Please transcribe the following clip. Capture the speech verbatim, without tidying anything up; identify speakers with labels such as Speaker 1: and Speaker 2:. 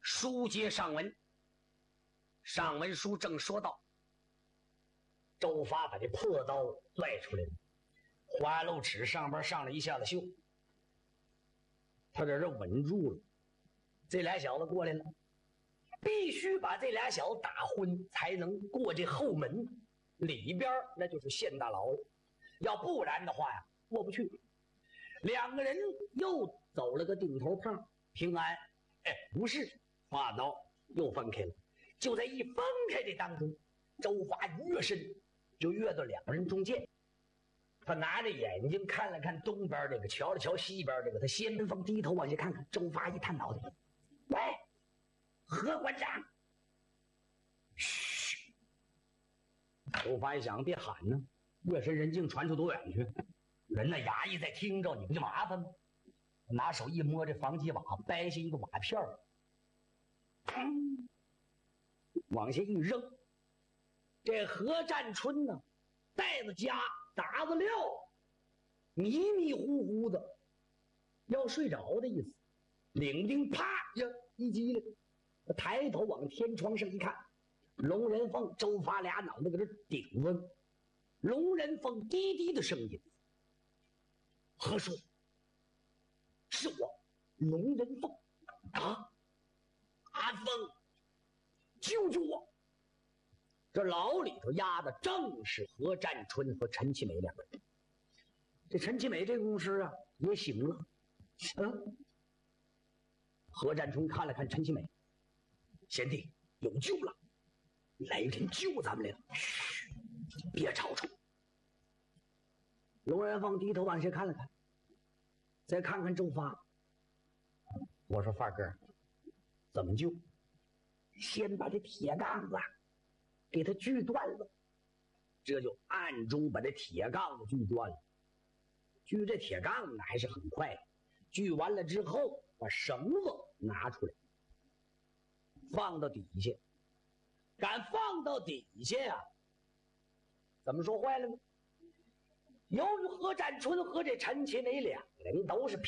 Speaker 1: 书接上文，上文书正说到，周发把这破刀拽出来了，花露齿上边上了一下子锈，他在这稳住了。这俩小子过来了，必须把这俩小子打昏，才能过这后门里边，那就是县大牢了。要不然的话呀，过不去。两个人又走了个顶头碰，平安。哎，不是，花刀又分开了。就在一分开这当中，周发越身就越到两人中间。他拿着眼睛看了看东边这个，瞧了瞧西边这个。他先门风低头往下看看，周发一探脑袋，喂，何馆长！嘘！周发一想，别喊呢，越深人静传出多远去？人那衙役在听着，你不就麻烦吗？拿手一摸这房基瓦，掰下一个瓦片儿，嗯，往下一扔。这何占春呢，带着家打子料，迷迷糊糊的，要睡着的意思。领兵啪呀一激灵，抬头往天窗上一看，龙人凤、周发俩脑袋搁这顶着。龙人凤低低的声音：“何叔，是我，龙人凤啊，阿凤，救救我！”这牢里头压的正是何占春和陈其美两个人。这陈其美这公司啊也醒了，嗯。何占春看了看陈其美，贤弟有救了，来人救咱们来了，嘘，别吵吵。龙人凤低头往下看了看，再看看周发，我说发哥，怎么救？先把这铁杠子给他锯断了，这就暗中把这铁杠子锯断了。锯这铁杠子还是很快的，锯完了之后，把绳子拿出来，放到底下。敢放到底下呀？怎么说坏了呢？由于何占春和这陈其美两人都是